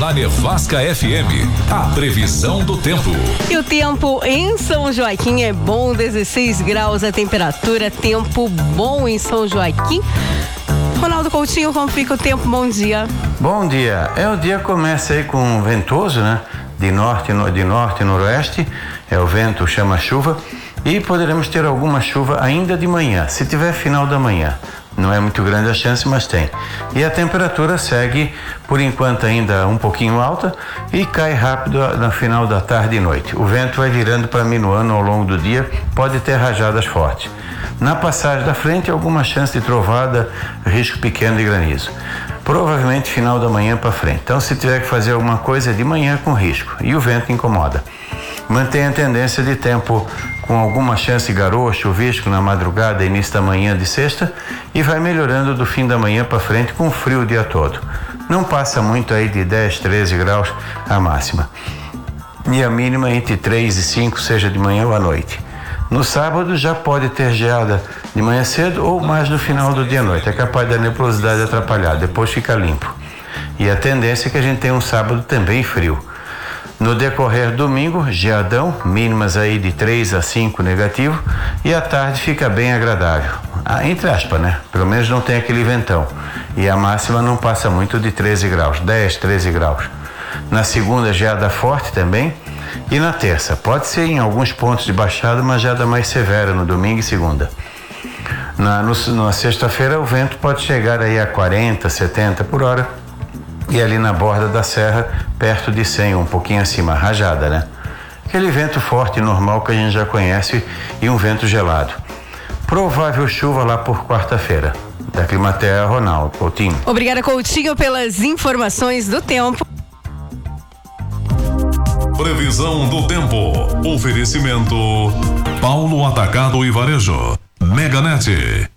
Na Nevasca FM, a previsão do tempo. E o tempo em São Joaquim é bom, 16 graus a temperatura, tempo bom em São Joaquim. Ronaldo Coutinho, como fica o tempo? Bom dia. Bom dia. O dia começa aí com ventoso, né? De norte e noroeste. O vento chama chuva e poderemos ter alguma chuva ainda de manhã, se tiver final da manhã. Não é muito grande a chance, mas tem. E a temperatura segue, por enquanto, ainda um pouquinho alta e cai rápido no final da tarde e noite. O vento vai virando para minuano ao longo do dia, pode ter rajadas fortes. Na passagem da frente, alguma chance de trovada, risco pequeno de granizo. Provavelmente final da manhã para frente. Então, se tiver que fazer alguma coisa de manhã com risco. E o vento incomoda. Mantém a tendência de tempo com alguma chance de garoa, chuvisco na madrugada e início da manhã de sexta e vai melhorando do fim da manhã para frente com frio o dia todo. Não passa muito aí de 10, 13 graus a máxima. E a mínima entre 3 e 5, seja de manhã ou à noite. No sábado já pode ter geada de manhã cedo ou mais no final do dia à noite. É capaz da nebulosidade atrapalhar, depois fica limpo. E a tendência é que a gente tenha um sábado também frio. No decorrer domingo, geadão, mínimas aí de 3 a 5 negativo e à tarde fica bem agradável. Entre aspas, né? Pelo menos não tem aquele ventão. E a máxima não passa muito de 13 graus, 10, 13 graus. Na segunda, geada forte também. E na terça, pode ser em alguns pontos de baixada, mas geada mais severa no domingo e segunda. Na sexta-feira, o vento pode chegar aí a 40, 70 por hora. E ali na borda da serra, perto de 100, um pouquinho acima, rajada, né? Aquele vento forte normal que a gente já conhece e um vento gelado. Provável chuva lá por quarta-feira. Da Climatea, Ronaldo Coutinho. Obrigada, Coutinho, pelas informações do tempo. Previsão do tempo. Oferecimento Paulo Atacado e Varejo. Meganet.